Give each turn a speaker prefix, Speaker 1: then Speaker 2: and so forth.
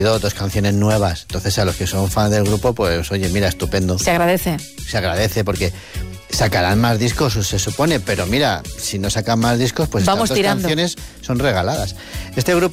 Speaker 1: dos canciones nuevas. Entonces, a los que son fans del grupo, pues oye, mira, estupendo.
Speaker 2: Se agradece.
Speaker 1: Se agradece porque sacarán más discos, se supone, pero mira, si no sacan más discos, pues
Speaker 2: vamos
Speaker 1: estas dos
Speaker 2: tirando.
Speaker 1: canciones son regaladas. Este grupo